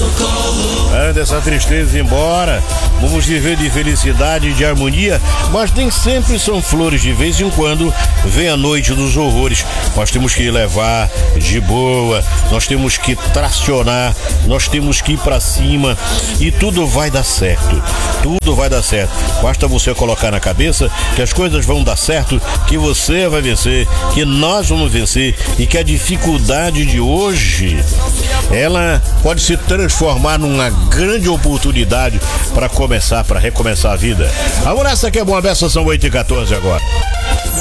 Anda essa tristeza embora. Vamos viver de felicidade e de harmonia, mas nem sempre são flores. De vez em quando vem a noite dos horrores. Nós temos que levar de boa, nós temos que tracionar, nós temos que ir pra cima e tudo vai dar certo. Tudo vai dar certo. Basta você colocar na cabeça que as coisas vão dar certo, que você vai vencer, que nós vamos vencer e que a dificuldade de hoje, ela pode se transformar numa grande oportunidade para recomeçar a vida. Vamos nessa que é boa beça, são 8h14 agora.